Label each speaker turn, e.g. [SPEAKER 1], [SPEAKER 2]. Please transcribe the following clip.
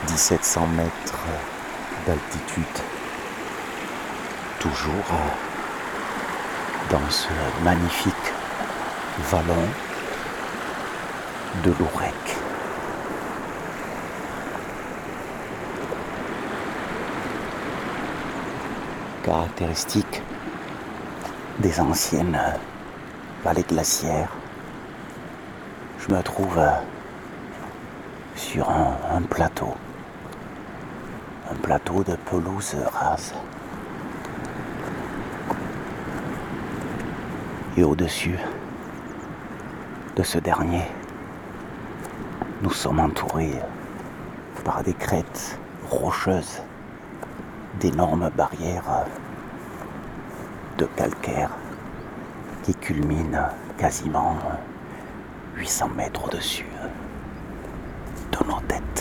[SPEAKER 1] 1700 mètres d'altitude, toujours dans ce magnifique vallon de l'Ourcq. Caractéristique des anciennes vallées glaciaires, je me trouve sur un plateau de pelouse rase. Et au-dessus de ce dernier, nous sommes entourés par des crêtes rocheuses, d'énormes barrières de calcaire qui culminent quasiment 800 mètres au-dessus de nos têtes.